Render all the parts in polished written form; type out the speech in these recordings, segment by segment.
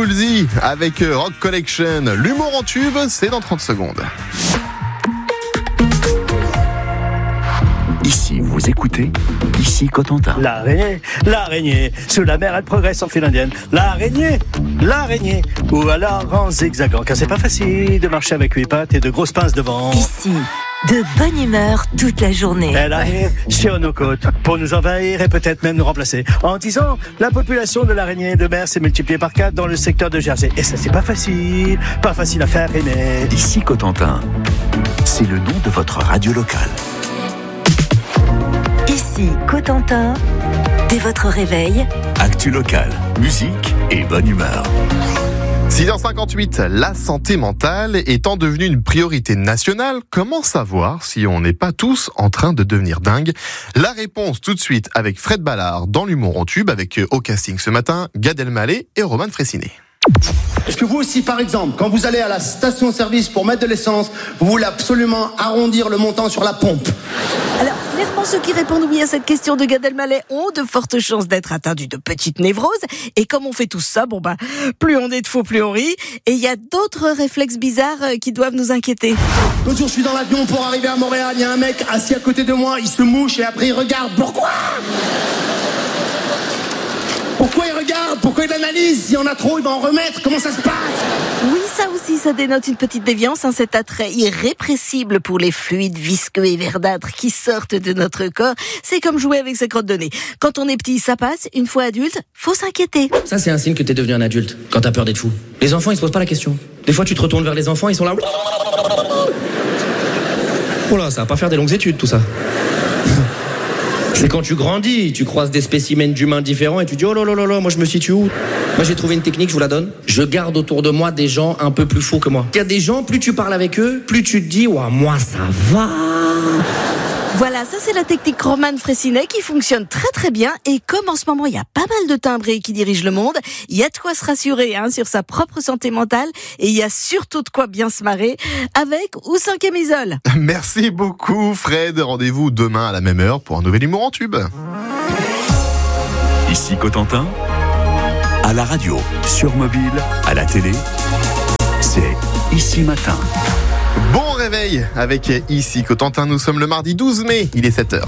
Woolsey avec Rock Collection. L'humour en tube, c'est dans 30 secondes. Ici, vous écoutez, ici Cotentin. L'araignée, sous la mer elle progresse en file indienne. L'araignée, ou alors en zigzagant, car c'est pas facile de marcher avec 8 pattes et de grosses pinces devant. Ici, de bonne humeur toute la journée. Elle arrive sur nos côtes pour nous envahir et peut-être même nous remplacer. En 10 ans, la population de l'araignée de mer s'est multipliée par 4 dans le secteur de Jersey. Et ça, c'est pas facile à faire aimer. Ici Cotentin, c'est le nom de votre radio locale. Ici, Cotentin, dès votre réveil, Actu locale, musique et bonne humeur. 6h58, la santé mentale étant devenue une priorité nationale, comment savoir si on n'est pas tous en train de devenir dingue ? La réponse tout de suite avec Fred Ballard dans l'humour en tube avec au casting ce matin, Gad Elmaleh et Roman Frécinet. Est-ce que vous aussi, par exemple, quand vous allez à la station-service pour mettre de l'essence, vous voulez absolument arrondir le montant sur la pompe ? Alors, clairement, ceux qui répondent oui à cette question de Gad Elmaleh ont de fortes chances d'être atteints d'une petite névrose. Et comme on fait tous ça, plus on est de faux, plus on rit. Et il y a d'autres réflexes bizarres qui doivent nous inquiéter. L'autre jour, je suis dans l'avion pour arriver à Montréal, il y a un mec assis à côté de moi, il se mouche et après il regarde. Pourquoi il regarde ? Pourquoi il analyse ? S'il y en a trop, il va en remettre. Comment ça se passe ? Oui, ça aussi, ça dénote une petite déviance, cet attrait irrépressible pour les fluides visqueux et verdâtres qui sortent de notre corps. C'est comme jouer avec sa crotte de nez. Quand on est petit, ça passe. Une fois adulte, faut s'inquiéter. Ça, c'est un signe que t'es devenu un adulte, quand t'as peur d'être fou. Les enfants, ils se posent pas la question. Des fois, tu te retournes vers les enfants, ils sont là. Oh là, ça va pas faire des longues études, tout ça. C'est quand tu grandis, tu croises des spécimens d'humains différents et tu dis oh là là là là, moi je me situe où ? Moi j'ai trouvé une technique, je vous la donne. Je garde autour de moi des gens un peu plus fous que moi. Il y a des gens, plus tu parles avec eux, plus tu te dis ouah, moi ça va. Voilà, ça c'est la technique Roman Frécinet qui fonctionne très très bien. Et comme en ce moment il y a pas mal de timbrés qui dirigent le monde, il y a de quoi se rassurer sur sa propre santé mentale. Et il y a surtout de quoi bien se marrer avec ou sans camisole. Merci beaucoup Fred, rendez-vous demain à la même heure pour un nouvel humour en tube. Ici Cotentin, à la radio, sur mobile, à la télé, c'est Ici Matin. Bon réveil avec Ici Cotentin, nous sommes le mardi 12 mai, il est 7h.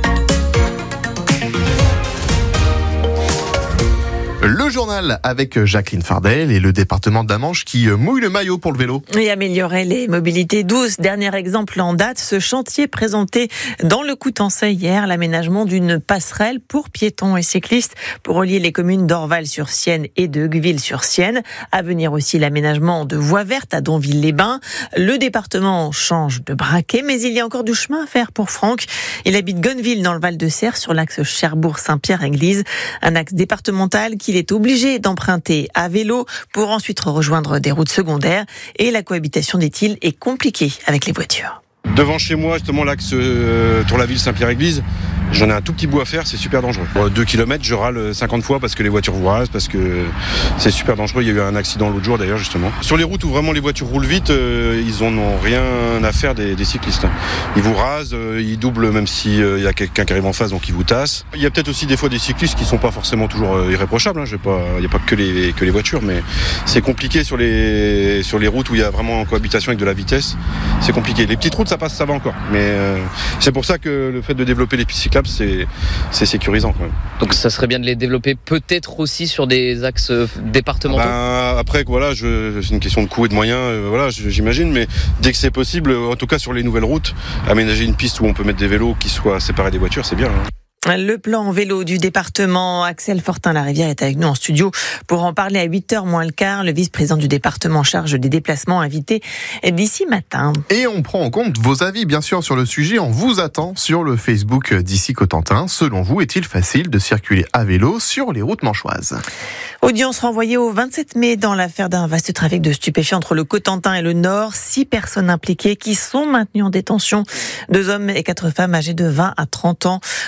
Le journal avec Jacqueline Fardel et le département de la Manche qui mouille le maillot pour le vélo. Et améliorer les mobilités douces. Dernier exemple en date, ce chantier présenté dans le Coutançais hier, l'aménagement d'une passerelle pour piétons et cyclistes pour relier les communes d'Orval-sur-Sienne et de Hugueville-sur-Sienne. À venir aussi l'aménagement de voies vertes à Donville-les-Bains. Le département change de braquet, mais il y a encore du chemin à faire pour Franck. Il habite Gonneville dans le Val-de-Serre sur l'axe Cherbourg-Saint-Pierre-Église. Un axe départemental qu'il est obligé d'emprunter à vélo pour ensuite rejoindre des routes secondaires et la cohabitation, dit-il, est compliquée avec les voitures. Devant chez moi, justement, l'axe Tour-la-Ville Saint-Pierre-Église, j'en ai un tout petit bout à faire, c'est super dangereux. 2 km, je râle 50 fois parce que les voitures vous rasent, parce que c'est super dangereux. Il y a eu un accident l'autre jour d'ailleurs, justement. Sur les routes où vraiment les voitures roulent vite, ils en ont rien à faire des cyclistes. Ils vous rasent, ils doublent même s'il y a quelqu'un qui arrive en face, donc ils vous tassent. Il y a peut-être aussi des fois des cyclistes qui sont pas forcément toujours irréprochables. Il n'y a pas que les voitures, mais c'est compliqué sur les routes où il y a vraiment cohabitation avec de la vitesse. C'est compliqué. Les petites routes, ça passe, ça va encore. Mais c'est pour ça que le fait de développer les pistes cyclables, c'est sécurisant quand même. Donc ça serait bien de les développer peut-être aussi sur des axes départementaux. Après voilà, c'est une question de coût et de moyens, j'imagine, mais dès que c'est possible, en tout cas sur les nouvelles routes, aménager une piste où on peut mettre des vélos qui soient séparés des voitures, c'est bien. Le plan vélo du département, Axel Fortin-Larivière est avec nous en studio pour en parler à 8h moins le quart. Le vice-président du département en charge des déplacements invité d'Ici Matin. Et on prend en compte vos avis, bien sûr, sur le sujet. On vous attend sur le Facebook d'Ici Cotentin. Selon vous, est-il facile de circuler à vélo sur les routes manchoises ? Audience renvoyée au 27 mai dans l'affaire d'un vaste trafic de stupéfiants entre le Cotentin et le Nord. 6 personnes impliquées qui sont maintenues en détention. 2 hommes et 4 femmes âgées de 20 à 30 ans, dont le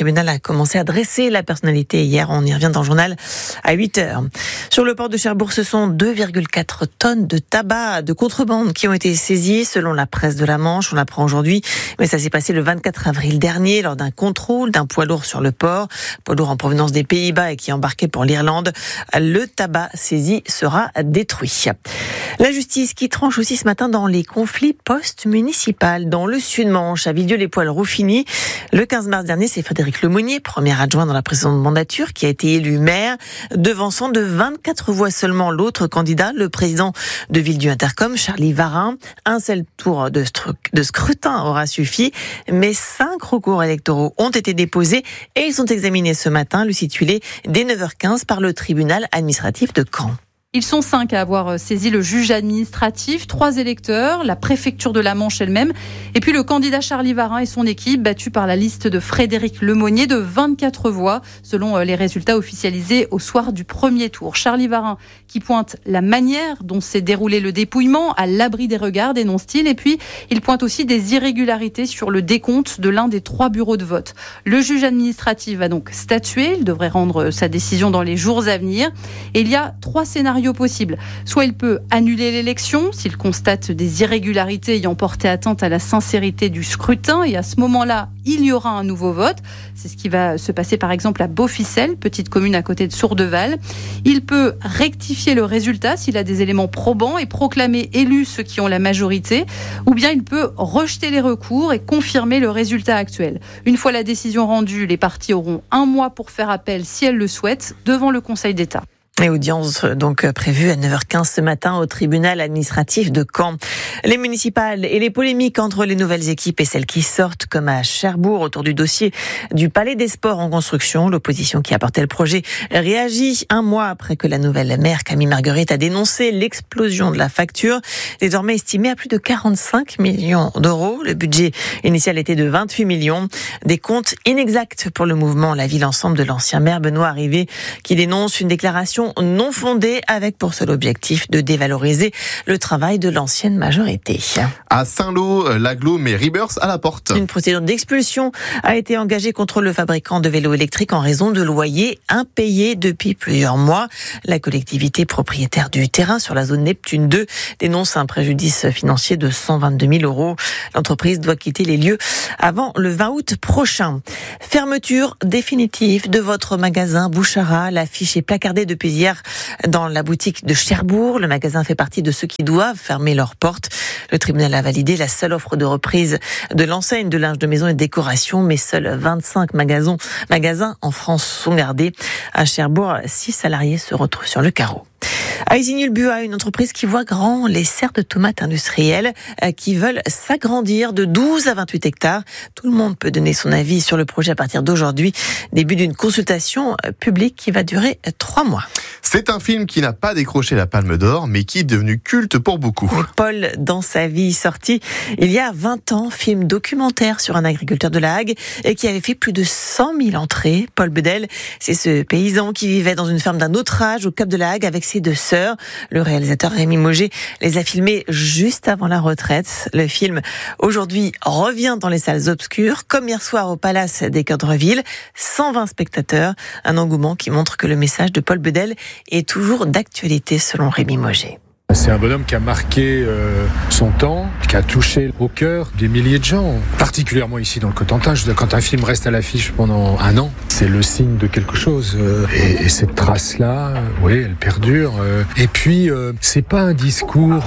tribunal a commencé à dresser la personnalité hier. On y revient dans le journal à 8h. Sur le port de Cherbourg, ce sont 2,4 tonnes de tabac de contrebande qui ont été saisies selon la presse de la Manche. On l'apprend aujourd'hui, mais ça s'est passé le 24 avril dernier lors d'un contrôle d'un poids lourd sur le port. Poids lourd en provenance des Pays-Bas et qui embarquait pour l'Irlande. Le tabac saisi sera détruit. La justice qui tranche aussi ce matin dans les conflits post-municipaux. Dans le Sud-Manche, à Villedieu-les-Poils-Rouffigny, le 15 mars dernier, c'est Frédéric Lemonnier, premier adjoint dans la précédente mandature, qui a été élu maire, devançant de 24 voix seulement l'autre candidat, le président de Villedieu-Intercom, Charlie Varin. Un seul tour de scrutin aura suffi, mais 5 recours électoraux ont été déposés et ils sont examinés ce matin, le titulé dès 9h15 par le tribunal administratif de Caen. Ils sont 5 à avoir saisi le juge administratif, 3 électeurs, la préfecture de la Manche elle-même, et puis le candidat Charlie Varin et son équipe, battus par la liste de Frédéric Lemonnier de 24 voix, selon les résultats officialisés au soir du premier tour. Charlie Varin qui pointe la manière dont s'est déroulé le dépouillement, à l'abri des regards, dénonce-t-il, et puis il pointe aussi des irrégularités sur le décompte de l'un des 3 bureaux de vote. Le juge administratif va donc statuer, il devrait rendre sa décision dans les jours à venir, et il y a 3 scénarios possible. Soit il peut annuler l'élection s'il constate des irrégularités ayant porté atteinte à la sincérité du scrutin, et à ce moment-là, il y aura un nouveau vote. C'est ce qui va se passer par exemple à Beauficelle, petite commune à côté de Sourdeval. Il peut rectifier le résultat s'il a des éléments probants et proclamer élus ceux qui ont la majorité, ou bien il peut rejeter les recours et confirmer le résultat actuel. Une fois la décision rendue, les parties auront 1 mois pour faire appel si elles le souhaitent devant le Conseil d'État. Et audience donc prévue à 9h15 ce matin au tribunal administratif de Caen. Les municipales et les polémiques entre les nouvelles équipes et celles qui sortent, comme à Cherbourg autour du dossier du Palais des Sports en construction. L'opposition qui a porté le projet réagit 1 mois après que la nouvelle maire Camille Marguerite a dénoncé l'explosion de la facture, désormais estimée à plus de 45 millions d'euros. Le budget initial était de 28 millions. Des comptes inexacts pour le mouvement La Ville Ensemble de l'ancien maire Benoît Arrivé, qui dénonce une déclaration non fondée avec pour seul objectif de dévaloriser le travail de l'ancienne majorité. À Saint-Lô, l'agglo met Rebirth à la porte. Une procédure d'expulsion a été engagée contre le fabricant de vélos électriques en raison de loyers impayés depuis plusieurs mois. La collectivité propriétaire du terrain sur la zone Neptune 2 dénonce un préjudice financier de 122 000 euros. L'entreprise doit quitter les lieux avant le 20 août prochain. Fermeture définitive de votre magasin Bouchara. L'affiche est placardée depuis hier dans la boutique de Cherbourg. Le magasin fait partie de ceux qui doivent fermer leurs portes. Le tribunal a validé la seule offre de reprise de l'enseigne de linge de maison et de décoration, mais seuls 25 magasins en France sont gardés. À Cherbourg, 6 salariés se retrouvent sur le carreau. À Isigny-le-Buat, une entreprise qui voit grand, les serres de tomates industrielles qui veulent s'agrandir de 12 à 28 hectares. Tout le monde peut donner son avis sur le projet à partir d'aujourd'hui. Début d'une consultation publique qui va durer 3 mois. C'est un film qui n'a pas décroché la Palme d'Or, mais qui est devenu culte pour beaucoup. Paul dans sa vie, sorti il y a 20 ans, film documentaire sur un agriculteur de la Hague et qui avait fait plus de 100 000 entrées. Paul Bedel, c'est ce paysan qui vivait dans une ferme d'un autre âge au Cap de la Hague avec ses 2 sœurs. Le réalisateur Rémi Mauger les a filmés juste avant la retraite. Le film, aujourd'hui, revient dans les salles obscures, comme hier soir au Palace des Cœurs de Reville. 120 spectateurs, un engouement qui montre que le message de Paul Bedel est toujours d'actualité selon Rémi Mauger. C'est un bonhomme qui a marqué son temps, qui a touché au cœur des milliers de gens, particulièrement ici dans le Cotentin. Je veux dire, quand un film reste à l'affiche pendant 1 an, c'est le signe de quelque chose. Et cette trace-là, oui, elle perdure. Et puis, c'est pas un discours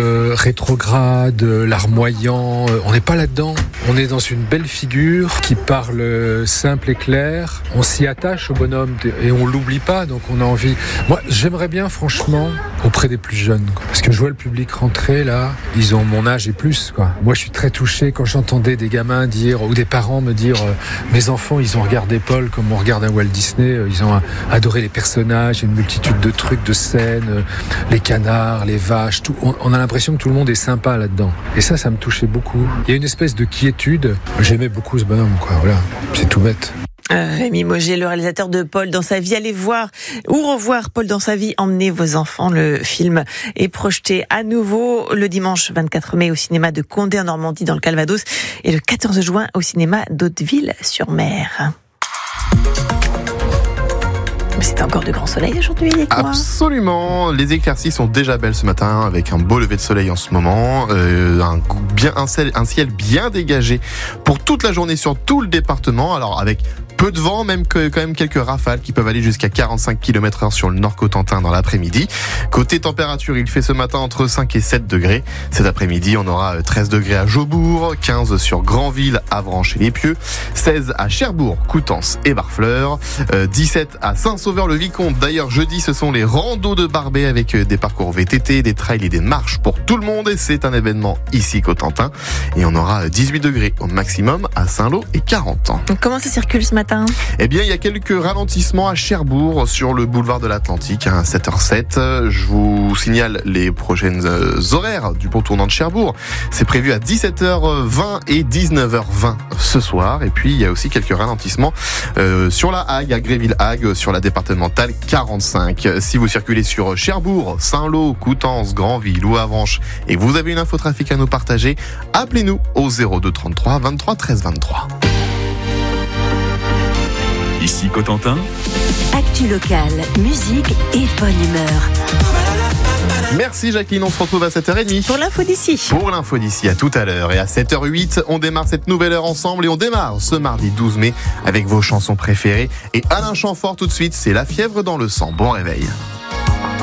rétrograde, larmoyant. On n'est pas là-dedans. On est dans une belle figure qui parle simple et clair. On s'y attache au bonhomme et on l'oublie pas, donc on a envie. Moi, j'aimerais bien, franchement, auprès des plus jeunes, parce que je vois le public rentrer là, ils ont mon âge et plus, quoi. Moi je suis très touché quand j'entendais des gamins dire, ou des parents me dire, mes enfants ils ont regardé Paul comme on regarde un Walt Disney, ils ont adoré les personnages, une multitude de trucs, de scènes, les canards, les vaches, tout. On a l'impression que tout le monde est sympa là-dedans. Et ça me touchait beaucoup. Il y a une espèce de quiétude. J'aimais beaucoup ce bonhomme, quoi. Voilà, c'est tout bête. Rémi Mauger, le réalisateur de Paul dans sa vie. Allez voir ou revoir Paul dans sa vie. Emmenez vos enfants. Le film est projeté à nouveau le dimanche 24 mai au cinéma de Condé en Normandie dans le Calvados et le 14 juin au cinéma d'Hauteville-sur-Mer. Mais c'était encore de grand soleil aujourd'hui, quoi. Absolument. Les éclaircies sont déjà belles ce matin avec un beau lever de soleil en ce moment. Un ciel bien dégagé pour toute la journée sur tout le département. Alors avec peu de vent, quand même quelques rafales qui peuvent aller jusqu'à 45 km/h sur le nord Cotentin dans l'après-midi. Côté température, il fait ce matin entre 5 et 7 degrés. Cet après-midi, on aura 13 degrés à Jaubourg, 15 sur Granville, Avranches et Les Pieux, 16 à Cherbourg, Coutances et Barfleur, 17 à Saint-Sauveur-le-Vicomte. D'ailleurs, jeudi, ce sont les randos de Barbet avec des parcours VTT, des trails et des marches pour tout le monde. Et c'est un événement ici Cotentin. Et on aura 18 degrés au maximum à Saint-Lô et 40 ans. Comment ça circule ce matin ? Eh bien, il y a quelques ralentissements à Cherbourg sur le boulevard de l'Atlantique à 7h07. Je vous signale les prochaines horaires du pont tournant de Cherbourg. C'est prévu à 17h20 et 19h20 ce soir. Et puis, il y a aussi quelques ralentissements sur la Hague, à Gréville-Hague, sur la départementale 45. Si vous circulez sur Cherbourg, Saint-Lô, Coutances, Granville ou Avranches et que vous avez une infotrafic à nous partager, appelez-nous au 02 33 23 13 23. Ici Cotentin. Actu locale, musique et bonne humeur. Merci Jacqueline, on se retrouve à 7h30. Pour l'info d'ici. Pour l'info d'ici, à tout à l'heure. Et à 7h08, on démarre cette nouvelle heure ensemble et on démarre ce mardi 12 mai avec vos chansons préférées. Et Alain Chamfort tout de suite, c'est La fièvre dans le sang. Bon réveil.